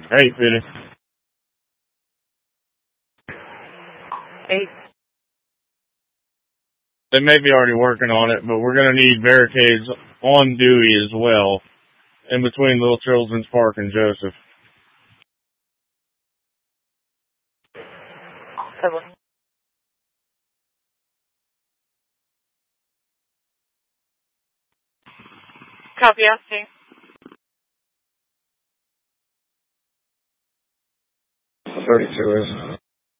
850. 8. They may be already working on it, but we're going to need barricades on Dewey as well, in between Little Children's Park and Joseph. 7. Copy, asking. 32 is.